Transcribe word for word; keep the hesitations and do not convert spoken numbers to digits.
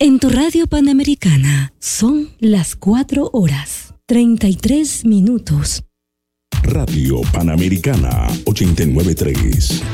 En tu radio Panamericana son las cuatro horas, treinta y tres minutos. Radio Panamericana ochenta y nueve punto tres.